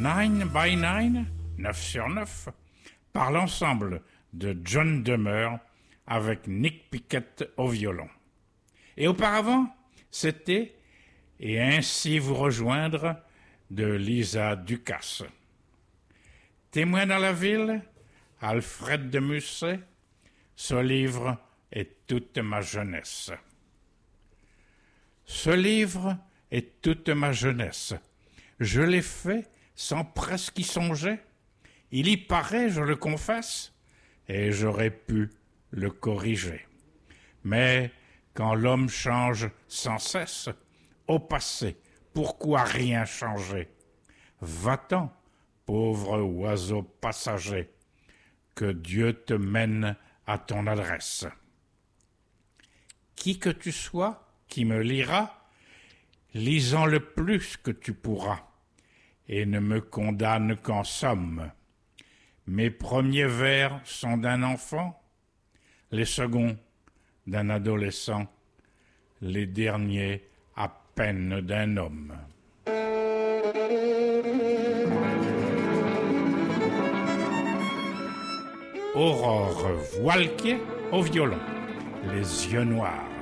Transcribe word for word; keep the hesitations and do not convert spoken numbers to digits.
Nine by Nine, neuf sur neuf, par l'ensemble de John Dummer avec Nick Pickett au violon. Et auparavant, c'était « Et ainsi vous rejoindre » de Lisa Ducasse. Témoin dans la ville, Alfred de Musset, ce livre est toute ma jeunesse. Ce livre est toute ma jeunesse. Je l'ai fait sans presque y songer. Il y paraît, je le confesse, et j'aurais pu le corriger. Mais quand l'homme change sans cesse, au passé, pourquoi rien changer? Va-t'en, pauvre oiseau passager, que Dieu te mène à ton adresse. Qui que tu sois, qui me lira, lisant le plus que tu pourras, et ne me condamne qu'en somme. Mes premiers vers sont d'un enfant, les seconds d'un adolescent, les derniers à peine d'un homme. Aurore Voilquier au violon, les yeux noirs.